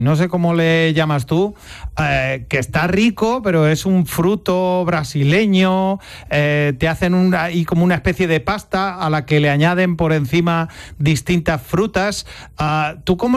no sé cómo le llamas tú, que está rico, pero es un fruto brasileño, te hacen ahí como una especie de pasta a la que le añaden por encima distintas frutas. ¿Tú cómo